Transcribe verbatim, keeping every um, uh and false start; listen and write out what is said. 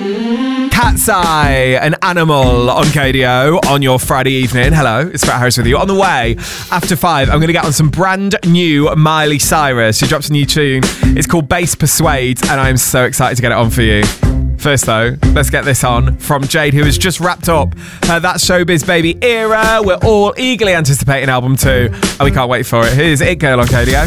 Cat's Eye, an animal on K D O on your Friday evening. Hello, it's Brett Harris with you. On the way, after five, I'm going to get on some brand new Miley Cyrus. She drops a new tune. It's called Bass Persuades, and I'm so excited to get it on for you. First, though, let's get this on from Jade, who has just wrapped up her That's Showbiz Baby era. We're all eagerly anticipating album two, and we can't wait for it. Here's It Girl on K D O.